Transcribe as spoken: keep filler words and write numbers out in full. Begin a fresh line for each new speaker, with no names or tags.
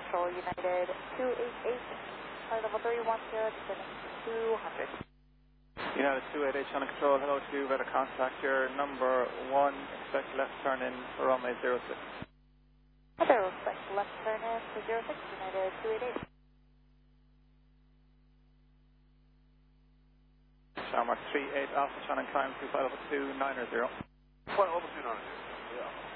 Control, United two eight eight, flight level three one zero, descending two hundred.
United two eight eight, Channel Control, hello to you, better contact your number one, expect left turn in for runway zero six.
Hello, expect left turn in for zero six, United two eight eight.
Shamrock three eight Alpha, Channel climb to flight level two nine zero.
Flight level two nine zero, yeah.